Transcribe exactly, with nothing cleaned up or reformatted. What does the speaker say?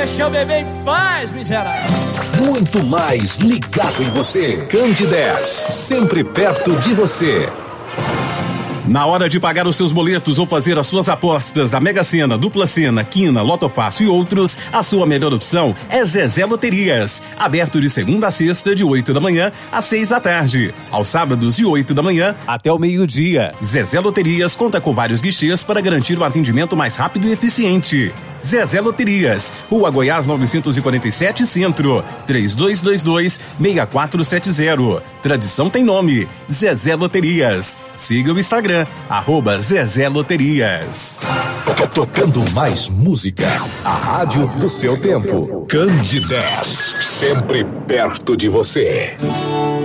Deixa eu beber em paz, miserável. Muito mais ligado em você. Candidez, sempre perto de você. Na hora de pagar os seus boletos ou fazer as suas apostas da Mega Sena, Dupla Sena, Quina, Loto Fácil e outros, a sua melhor opção é Zezé Loterias. Aberto de segunda a sexta, de oito da manhã às seis da tarde. Aos sábados, de oito da manhã até o meio-dia. Zezé Loterias conta com vários guichês para garantir o atendimento mais rápido e eficiente. Zezé Loterias, Rua Goiás novecentos e quarenta e sete, Centro, três dois dois dois, seis quatro sete zero. Tradição tem nome, Zezé Loterias. Siga o Instagram, arroba Zezé Loterias. Tocando mais música, a rádio do seu tempo. Candidez, sempre perto de você.